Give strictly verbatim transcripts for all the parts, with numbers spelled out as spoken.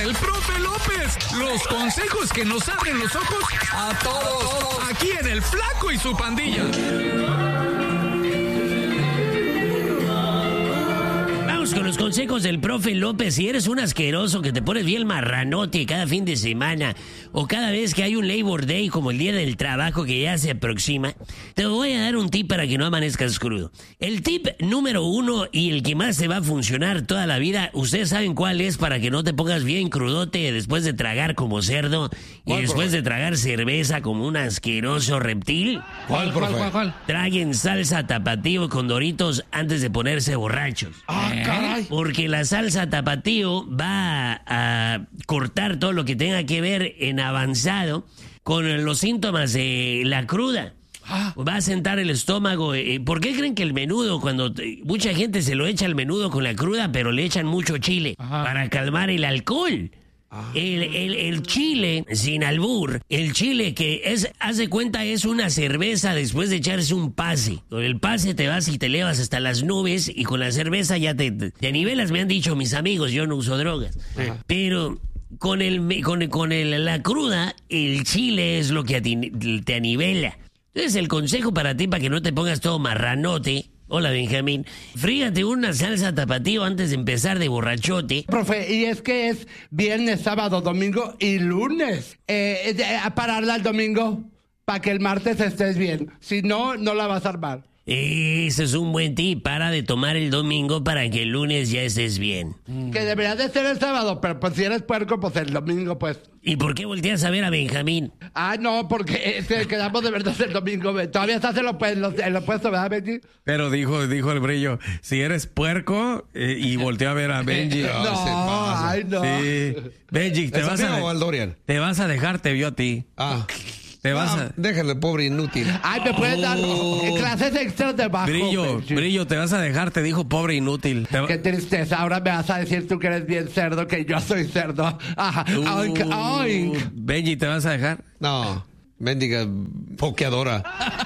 el profe López. Los consejos que nos abren los ojos a todos. Aquí en El Flaco y su pandilla. Con los consejos del profe López. Si eres un asqueroso que te pones bien marranote cada fin de semana o cada vez que hay un Labor Day como el día del trabajo que ya se aproxima, te voy a dar un tip para que no amanezcas crudo. El tip número uno y el que más te va a funcionar toda la vida, ustedes saben cuál es para que no te pongas bien crudote después de tragar como cerdo y después de tragar cerveza como un asqueroso reptil. ¿Cuál, cuál, cuál, cuál? Traguen salsa tapatío con Doritos antes de ponerse borrachos. Ah, caray. Porque la salsa tapatío va a cortar todo lo que tenga que ver en avanzado con los síntomas de la cruda. Ah. Va a sentar el estómago. ¿Por qué creen que el menudo, cuando mucha gente se lo echa al menudo con la cruda, pero le echan mucho chile? Ajá. Para calmar el alcohol? Ah. El, el, el chile, sin albur, el chile que es, haz de cuenta, es una cerveza después de echarse un pase. Con el pase te vas y te elevas hasta las nubes y con la cerveza ya te, te nivelas, me han dicho mis amigos, yo no uso drogas. Ajá. Pero con el con, con el, la cruda, el chile es lo que te, te anivela. Entonces el consejo para ti, para que no te pongas todo marranote. Hola, Benjamín. Frígate una salsa tapatío antes de empezar de borrachote. Profe, y es que es viernes, sábado, domingo y lunes. Eh, eh, pararla el domingo para que el martes estés bien. Si no, no la vas a armar. Ese es un buen tip. Para de tomar el domingo para que el lunes ya estés bien. Mm. Que debería de ser el sábado, pero pues si eres puerco, pues el domingo, pues. ¿Y por qué volteas a ver a Benjamín? Ah, no, porque es que quedamos de verdad el domingo. Todavía estás en lo, en lo, en lo puesto, ¿verdad, Benji? Pero dijo, dijo el Brillo, si eres puerco, eh, y volteó a ver a Benji. no, no ay, no. Sí. Benji, te vas a... Valdorian? Te vas a dejar, te vio a ti. Ah. Te vas no, a... Déjale, pobre inútil. Ay, me puedes dar oh. clases extras de bajo. Brillo, Benji. Brillo, te vas a dejar, te dijo pobre inútil. Te... Qué tristeza, ahora me vas a decir tú que eres bien cerdo, que yo soy cerdo. Ajá. Uh, oink, oink. Benji, ¿te vas a dejar? No, mendiga foqueadora.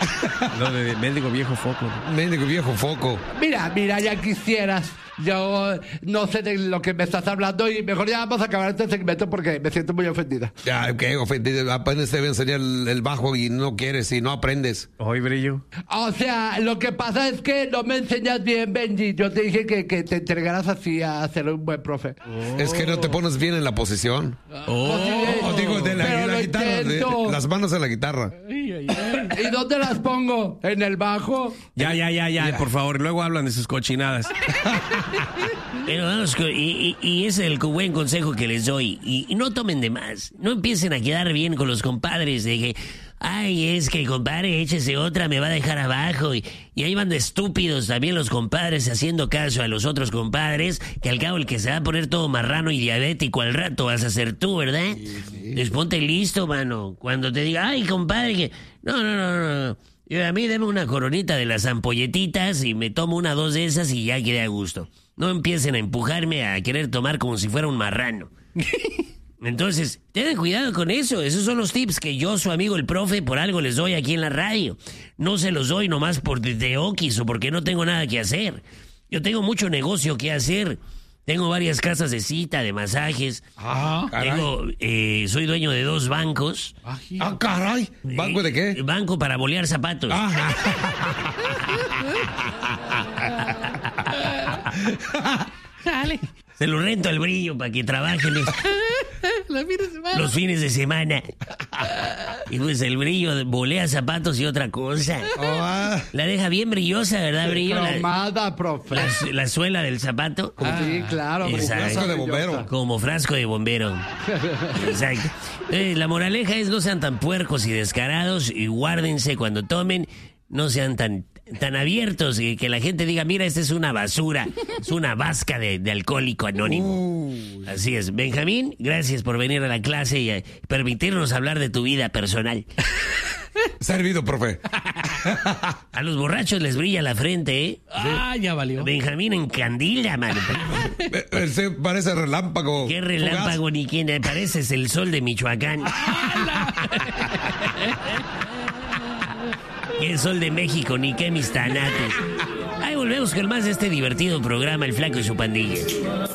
No, de mendigo viejo foco. Mendigo viejo foco. Mira, mira, ya quisieras. Yo no sé de lo que me estás hablando y mejor ya vamos a acabar este segmento porque me siento muy ofendida. Ya, qué ofendida. Apenas te voy a enseñar el, el bajo y no quieres y no aprendes. Hoy, Brillo. O sea, lo que pasa es que no me enseñas bien, Benji. Yo te dije que, que te entregaras así a ser un buen profe. Oh. Es que no te pones bien en la posición. Oh, oh digo, de la, de la guitarra. De, las manos en la guitarra. Ay, ay, ay. ¿Y dónde las pongo? ¿En el bajo? Ya, ya, ya, ya, ya. Por favor, luego hablan de sus cochinadas. Pero vamos, y, y, y ese es el buen consejo que les doy. Y, y no tomen de más. No empiecen a quedar bien con los compadres de que, ay, es que compadre, échese otra, me va a dejar abajo. Y, y ahí van de estúpidos también los compadres haciendo caso a los otros compadres, que al cabo el que se va a poner todo marrano y diabético al rato vas a ser tú, ¿verdad? Sí, sí. Pues ponte listo, mano. Cuando te diga, ay, compadre, que... No, no, no, no, no. Yo, a mí deme una coronita de las ampolletitas y me tomo una dos de esas y ya quedé a gusto. No empiecen a empujarme a querer tomar como si fuera un marrano. Entonces, tengan cuidado con eso. Esos son los tips que yo, su amigo el profe, por algo les doy aquí en la radio. No se los doy nomás por de oquis o porque no tengo nada que hacer. Yo tengo mucho negocio que hacer. Tengo varias casas de cita, de masajes. Ah, caray. Tengo, eh, soy dueño de dos bancos. Ah, caray. ¿Banco de qué? Eh, banco para bolear zapatos. Ah. Dale. Se lo rento al Brillo para que trabaje los, los, fines de semana. los fines de semana. Y pues el Brillo bolea zapatos y otra cosa. Oh, ah. La deja bien brillosa, ¿verdad, Brillo? Cromada, la, profe. La, la suela del zapato. Ah, sí, claro. Como frasco de bombero. Como frasco de bombero. Exacto. Eh, la moraleja es no sean tan puercos y descarados y guárdense cuando tomen. No sean tan, tan abiertos y que la gente diga, mira, esta es una basura, es una vasca de, de alcohólico anónimo. Uh. Así es. Benjamín, gracias por venir a la clase y a permitirnos hablar de tu vida personal. Servido, profe. A los borrachos les brilla la frente, ¿eh? Ah, ya valió. Benjamín encandila, mano. Él se parece relámpago. ¿Qué relámpago fugaz? Ni quién? Pareces el sol de Michoacán. ¿Qué sol de México? Ni qué mis tanates. Ahí volvemos con más de este divertido programa, El Flaco y su pandilla.